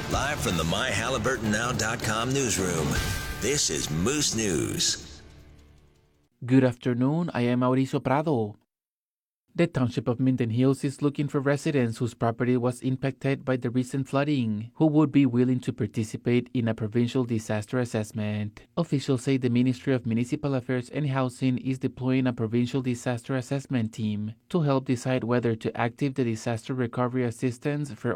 Live from the MyHalliburtonNow.com newsroom, this is Moose News. Good afternoon, I am Mauricio Prado. The Township of Minden Hills is looking for residents whose property was impacted by the recent flooding, who would be willing to participate in a provincial disaster assessment. Officials say the Ministry of Municipal Affairs and Housing is deploying a provincial disaster assessment team to help decide whether to activate the disaster recovery assistance for